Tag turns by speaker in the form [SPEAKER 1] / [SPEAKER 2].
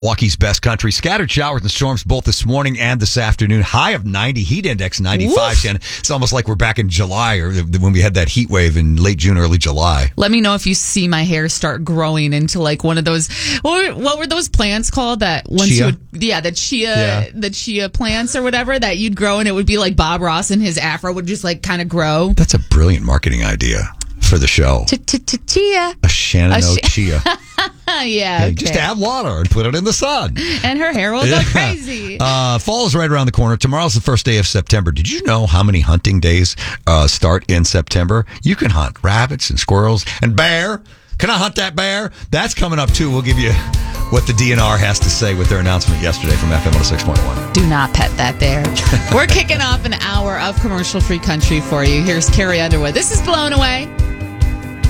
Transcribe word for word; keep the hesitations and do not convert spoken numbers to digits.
[SPEAKER 1] Milwaukee's best country. Scattered showers and storms both this morning and this afternoon. High of ninety, heat index ninety-five. Shannon. It's almost like we're back in July or when we had that heat wave in late June, early July.
[SPEAKER 2] Let me know if you see my hair start growing into like one of those. What were, what were those plants called? That once
[SPEAKER 1] Chia?
[SPEAKER 2] you would, yeah, the chia,
[SPEAKER 1] Yeah.
[SPEAKER 2] the chia plants or whatever that you'd grow, and it would be like Bob Ross and his afro would just like kind of grow.
[SPEAKER 1] That's a brilliant marketing idea for the show.
[SPEAKER 2] Chia.
[SPEAKER 1] A Shannon O chia.
[SPEAKER 2] Yeah,
[SPEAKER 1] Hey,
[SPEAKER 2] okay.
[SPEAKER 1] just add water and put it in the sun.
[SPEAKER 2] And her hair will go
[SPEAKER 1] Yeah.
[SPEAKER 2] crazy.
[SPEAKER 1] Uh, fall is right around the corner. Tomorrow's the first day of September. Did you know how many hunting days uh, start in September? You can hunt rabbits and squirrels and bear. Can I hunt that bear? That's coming up, too. We'll give you what the D N R has to say with their announcement yesterday from F M one oh six point one.
[SPEAKER 2] Do not pet that bear. We're kicking off an hour of commercial-free country for you. Here's Carrie Underwood. This is Blown Away.